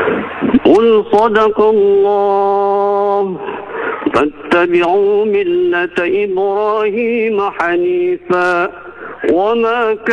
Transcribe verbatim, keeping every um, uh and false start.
قل صدق الله. فاتبعوا ملة إبراهيم حنيفا وما كان